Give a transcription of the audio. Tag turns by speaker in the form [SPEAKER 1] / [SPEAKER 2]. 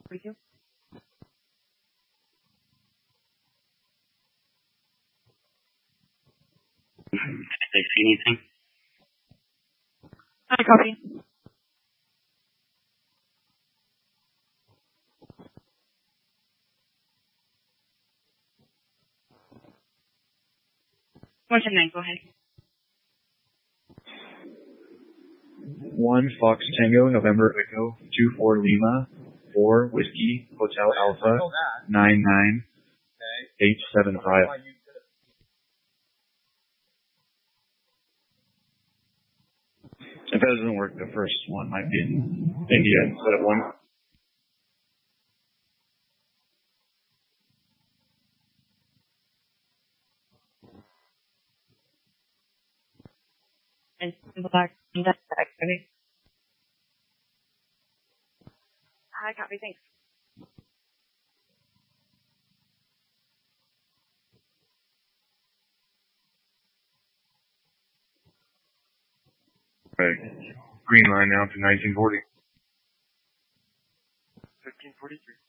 [SPEAKER 1] 42.
[SPEAKER 2] Did they see anything?
[SPEAKER 1] Hi, copy. What's your name? Go ahead.
[SPEAKER 3] 1 Fox Tango, November Echo, 24 Lima, 4 Whiskey, Hotel Alpha, 99875. If that doesn't work, the first one might be in India instead of 1.
[SPEAKER 1] And black. That's okay. Hi, copy. Thanks.
[SPEAKER 3] Right. Green line now to 1940.
[SPEAKER 4] 1543.